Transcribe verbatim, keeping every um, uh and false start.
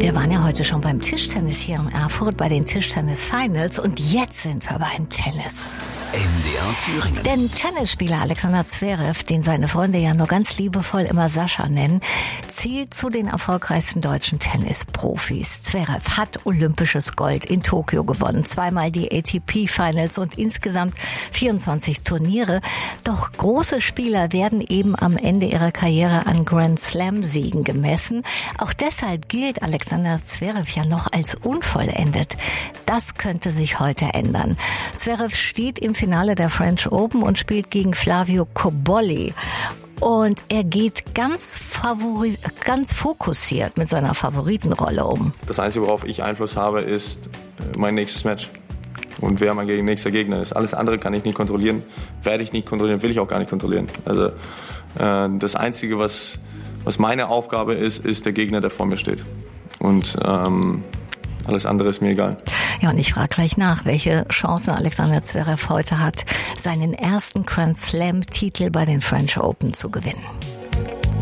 Wir waren ja heute schon beim Tischtennis hier in Erfurt, bei den Tischtennis-Finals und jetzt sind wir beim Tennis. M D R Thüringen. Denn Tennisspieler Alexander Zverev, den seine Freunde ja nur ganz liebevoll immer Sascha nennen, zählt zu den erfolgreichsten deutschen Tennisprofis. Zverev hat olympisches Gold in Tokio gewonnen, zweimal die A T P-Finals und insgesamt vierundzwanzig Turniere. Doch große Spieler werden eben am Ende ihrer Karriere an Grand-Slam-Siegen gemessen. Auch deshalb gilt Alexander Zverev ja noch als unvollendet. Das könnte sich heute ändern. Zverev steht im Finale der French Open und spielt gegen Flavio Cobolli. Und er geht ganz, favori- ganz fokussiert mit seiner Favoritenrolle um. Das Einzige, worauf ich Einfluss habe, ist mein nächstes Match. Und wer mein nächster Gegner ist. Alles andere kann ich nicht kontrollieren, werde ich nicht kontrollieren, will ich auch gar nicht kontrollieren. Also äh, das Einzige, was, was meine Aufgabe ist, ist der Gegner, der vor mir steht. Und ähm, alles andere ist mir egal. Ja, und ich frage gleich nach, welche Chancen Alexander Zverev heute hat, seinen ersten Grand Slam-Titel bei den French Open zu gewinnen.